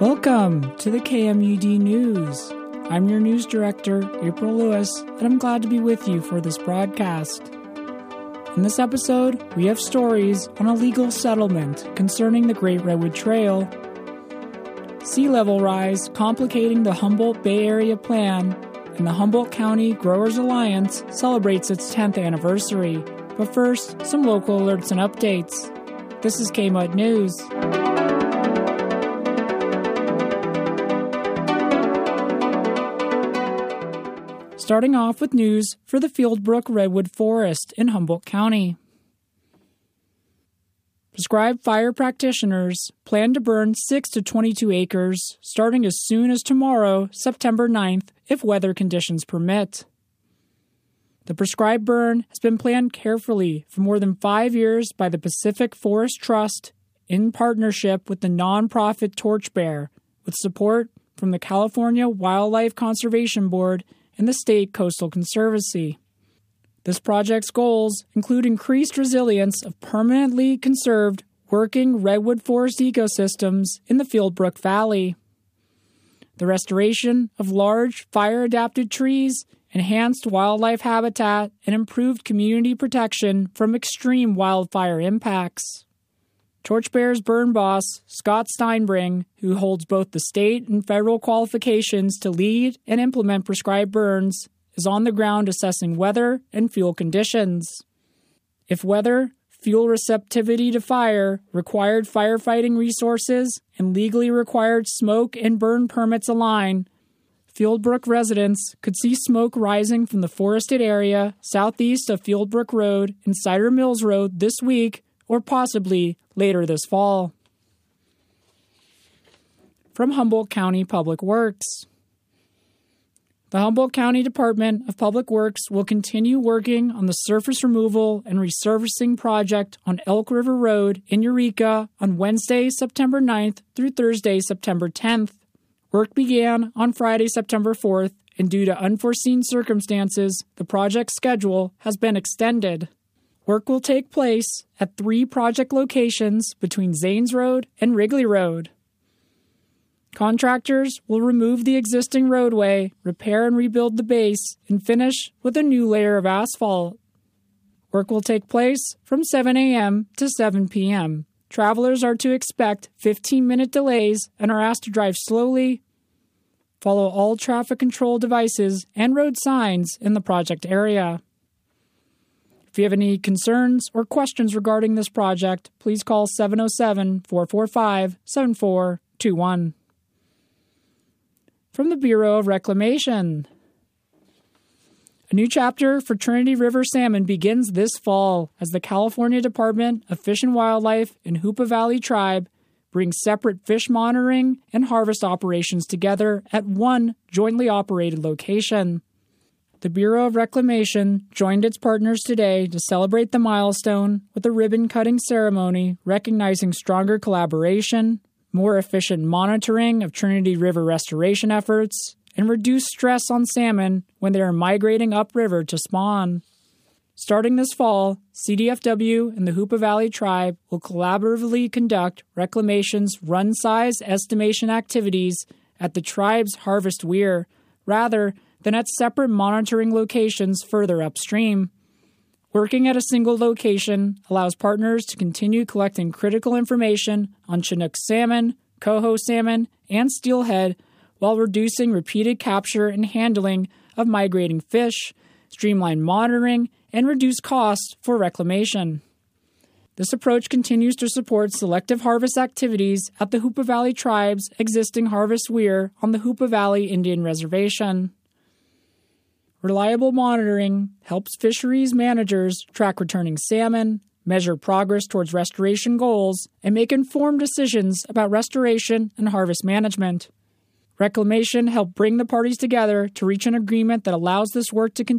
Welcome to the KMUD News. I'm your news director, April Lewis, and I'm glad to be with you for this broadcast. In this episode, we have stories on a legal settlement concerning the Great Redwood Trail, sea level rise complicating the Humboldt Bay Area Plan, and the Humboldt County Growers Alliance celebrates its 10th anniversary. But first, some local alerts and updates. This is KMUD News. Starting off with news for the Fieldbrook Redwood Forest in Humboldt County. Prescribed fire practitioners plan to burn 6 to 22 acres starting as soon as tomorrow, September 9th, if weather conditions permit. The prescribed burn has been planned carefully for more than 5 years by the Pacific Forest Trust in partnership with the nonprofit Torchbear, with support from the California Wildlife Conservation Board and the State Coastal Conservancy. This project's goals include increased resilience of permanently conserved working redwood forest ecosystems in the Fieldbrook Valley, the restoration of large fire-adapted trees, enhanced wildlife habitat, and improved community protection from extreme wildfire impacts. Torchbear's burn boss, Scott Steinbring, who holds both the state and federal qualifications to lead and implement prescribed burns, is on the ground assessing weather and fuel conditions. If weather, fuel receptivity to fire, required firefighting resources, and legally required smoke and burn permits align, Fieldbrook residents could see smoke rising from the forested area southeast of Fieldbrook Road and Cider Mills Road this week or possibly later this fall. From Humboldt County Public Works. The Humboldt County Department of Public Works will continue working on the surface removal and resurfacing project on Elk River Road in Eureka on Wednesday, September 9th through Thursday, September 10th. Work began on Friday, September 4th, and due to unforeseen circumstances, the project schedule has been extended. Work will take place at 3 project locations between Zanes Road and Wrigley Road. Contractors will remove the existing roadway, repair and rebuild the base, and finish with a new layer of asphalt. Work will take place from 7 a.m. to 7 p.m. Travelers are to expect 15-minute delays and are asked to drive slowly, follow all traffic control devices and road signs in the project area. If you have any concerns or questions regarding this project, please call 707-445-7421. From the Bureau of Reclamation. A new chapter for Trinity River salmon begins this fall as the California Department of Fish and Wildlife and Hoopa Valley Tribe bring separate fish monitoring and harvest operations together at one jointly operated location. The Bureau of Reclamation joined its partners today to celebrate the milestone with a ribbon-cutting ceremony recognizing stronger collaboration, more efficient monitoring of Trinity River restoration efforts, and reduced stress on salmon when they are migrating upriver to spawn. Starting this fall, CDFW and the Hoopa Valley Tribe will collaboratively conduct Reclamation's run size estimation activities at the tribe's harvest weir, rather than at separate monitoring locations further upstream. Working at a single location allows partners to continue collecting critical information on Chinook salmon, coho salmon, and steelhead while reducing repeated capture and handling of migrating fish, streamline monitoring, and reduce costs for reclamation. This approach continues to support selective harvest activities at the Hoopa Valley Tribe's existing harvest weir on the Hoopa Valley Indian Reservation. Reliable monitoring helps fisheries managers track returning salmon, measure progress towards restoration goals, and make informed decisions about restoration and harvest management. Reclamation helped bring the parties together to reach an agreement that allows this work to continue